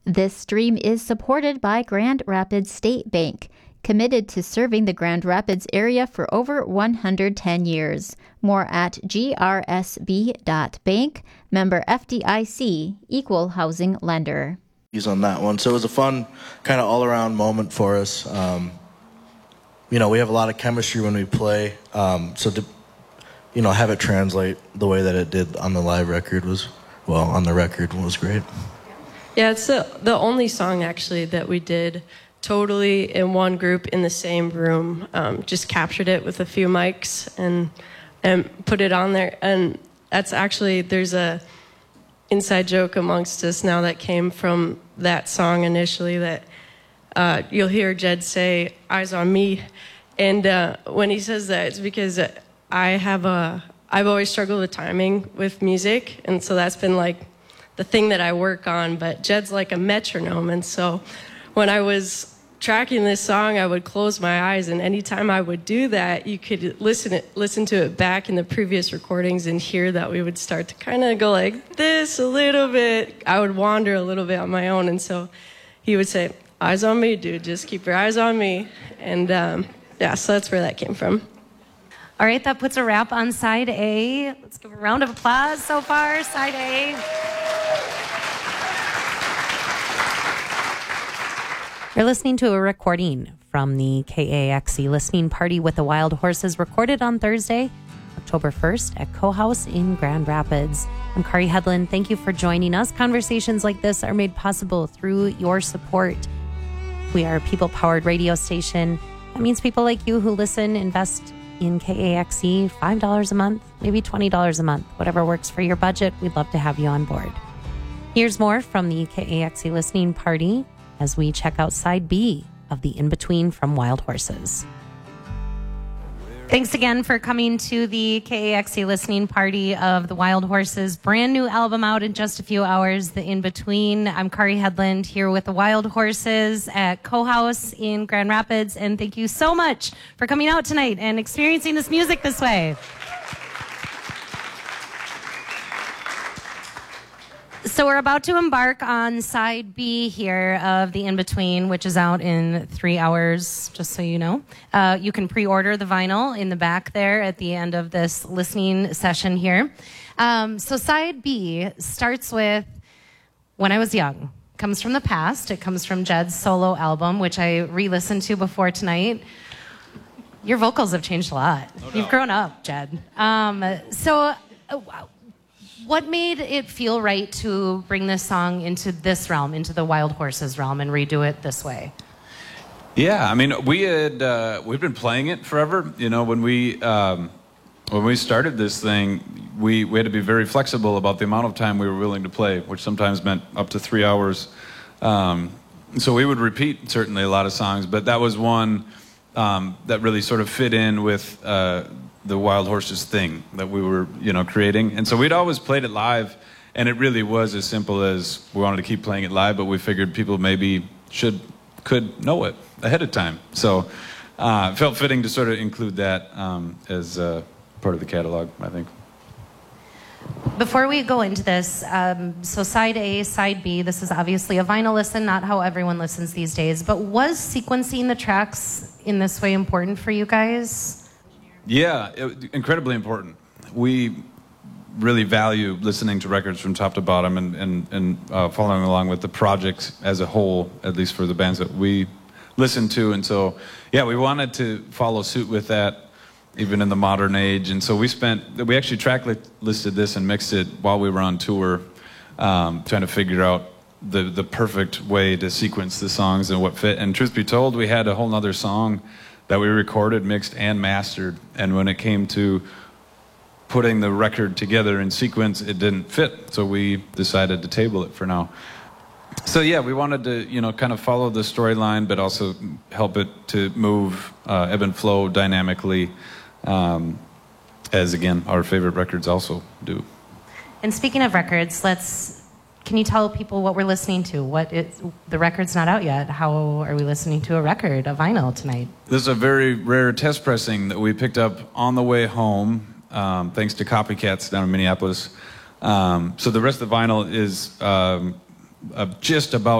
This stream is supported by Grand Rapids State Bank, committed to serving the Grand Rapids area for over 110 years. More at grsb.bank, member FDIC, equal housing lender. On that one. So it was a fun kind of all-around moment for us. We have a lot of chemistry when we play. So to, have it translate the way that it did on the live record was great. Yeah, it's the only song actually that we did totally in one group in the same room. Just captured it with a few mics and put it on there. And that's actually, there's a inside joke amongst us now that came from that song initially that you'll hear Jed say, "Eyes on me." And when he says that, it's because I've always struggled with timing with music. And so that's been like the thing that I work on. But Jed's like a metronome. And so when I was tracking this song, I would close my eyes, and anytime I would do that, you could listen to it back in the previous recordings and hear that we would start to kind of go like this a little bit. I would wander a little bit on my own, and so he would say, "Eyes on me, dude, just keep your eyes on me." And so that's where that came from. All right, that puts a wrap on side A. Let's give a round of applause so far, side A. You're listening to a recording from the KAXE listening party with the Wild Horses, recorded on Thursday, October 1st at Co-House in Grand Rapids. I'm Kari Hedlund. Thank you for joining us. Conversations like this are made possible through your support. We are a people-powered radio station. That means people like you who listen invest in KAXE $5 a month, maybe $20 a month, whatever works for your budget. We'd love to have you on board. Here's more from the KAXE listening party as we check out side B of the In-Between from Wild Horses. Thanks again for coming to the KAXE listening party of the Wild Horses. Brand new album out in just a few hours, The In-Between. I'm Kari Hedlund here with the Wild Horses at Co-House in Grand Rapids. And thank you so much for coming out tonight and experiencing this music this way. So we're about to embark on side B here of the In-Between, which is out in 3 hours, just so you know. You can pre-order the vinyl in the back there at the end of this listening session here. So side B starts with When I Was Young. It comes from the past. It comes from Jed's solo album, which I re-listened to before tonight. Your vocals have changed a lot. You've grown up, Jed. What made it feel right to bring this song into this realm, into the Wild Horses realm, and redo it this way? Yeah, I mean, we'd been playing it forever. When we started this thing, we had to be very flexible about the amount of time we were willing to play, which sometimes meant up to 3 hours. So we would repeat certainly a lot of songs, but that was one that really sort of fit in with the Wild Horses thing that we were, creating. And so we'd always played it live, and it really was as simple as we wanted to keep playing it live, but we figured people maybe could know it ahead of time. So it felt fitting to sort of include that as part of the catalog, I think. Before we go into this, so side A, side B, this is obviously a vinyl listen, not how everyone listens these days, but was sequencing the tracks in this way important for you guys? Yeah, incredibly important. We really value listening to records from top to bottom and following along with the project as a whole, at least for the bands that we listen to. And so, yeah, we wanted to follow suit with that even in the modern age. And so we actually track listed this and mixed it while we were on tour, trying to figure out the perfect way to sequence the songs and what fit. And truth be told, we had a whole nother song that we recorded, mixed, and mastered. And when it came to putting the record together in sequence, it didn't fit. So we decided to table it for now. So yeah, we wanted to, kind of follow the storyline, but also help it to move, ebb and flow dynamically, as again, our favorite records also do. And speaking of records, can you tell people what we're listening to? The record's not out yet. How are we listening to a record, a vinyl tonight? This is a very rare test pressing that we picked up on the way home, thanks to Copycats down in Minneapolis. So the rest of the vinyl is just about